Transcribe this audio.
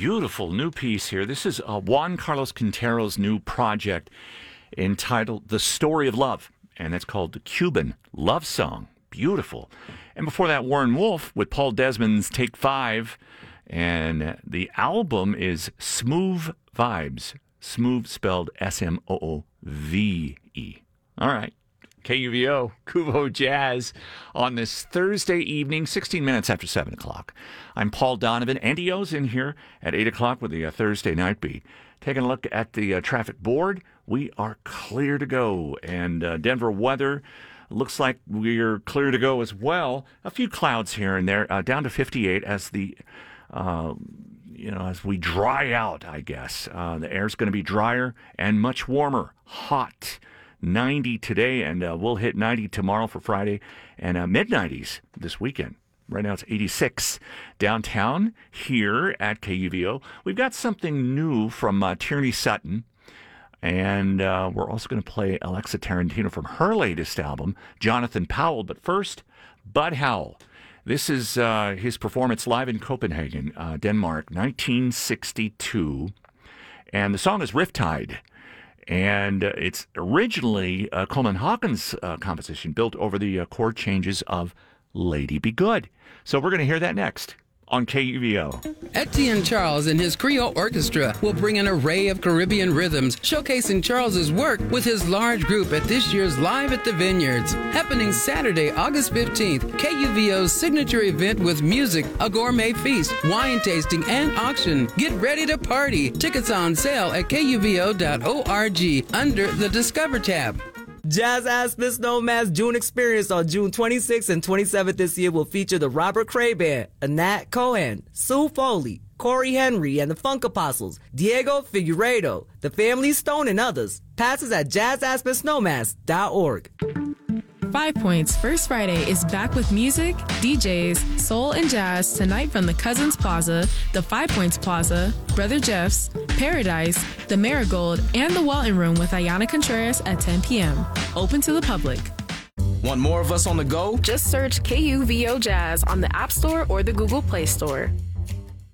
beautiful new piece here. This is Juan Carlos Quintero's new project entitled The Story of Love, and it's called The Cuban Love Song. Beautiful. And before that, Warren Wolf with Paul Desmond's Take 5, and the album is Smooth Vibes. Smooth spelled S-M-O-O-V-E. All right. KUVO, Kuvo Jazz on this Thursday evening, 16 minutes after 7 o'clock. I'm Paul Donovan. Andy O's in here at 8 o'clock with the Thursday Night Beat. Taking a look at the traffic board. We are clear to go. And Denver weather looks like we're clear to go as well. A few clouds here and there, down to 58 as the... as we dry out, I guess. The air's going to be drier and much warmer. Hot. 90 today, and we'll hit 90 tomorrow for Friday, and mid-90s this weekend. Right now it's 86 downtown here at KUVO. We've got something new from Tierney Sutton, and we're also going to play Alexa Tarantino from her latest album, Jonathan Powell. But first, Bud Howell. This is his performance live in Copenhagen, Denmark, 1962, and the song is Riptide. And it's originally Coleman Hawkins' composition built over the chord changes of Lady Be Good. So we're going to hear that next on KUVO. Etienne Charles and his Creole Orchestra will bring an array of Caribbean rhythms, showcasing Charles's work with his large group at this year's Live at the Vineyards, happening Saturday, August 15th. KUVO's signature event with music, a gourmet feast, wine tasting, and auction. Get ready to party. Tickets on sale at kuvo.org under the Discover tab. Jazz Ass Miss Nomad's June Experience on June 26th and 27th this year will feature the Robert Cray Band, Anat Cohen, Sue Foley, Corey Henry and the Funk Apostles, Diego Figueiredo, the Family Stone, and others. Passes at jazzassmissnomads.org. 5 Points First Friday is back with music, DJs, soul, and jazz tonight from the Cousins Plaza, the 5 Points Plaza, Brother Jeff's, Paradise, the Marigold, and the Walton Room with Ayana Contreras at 10 p.m. Open to the public. Want more of us on the go? Just search KUVO Jazz on the App Store or the Google Play Store.